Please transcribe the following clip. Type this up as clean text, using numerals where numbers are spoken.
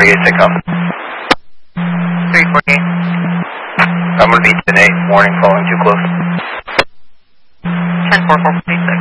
348 takeoff. 348. I'm going to be 10-8, warning, falling too close. 10-4, 446.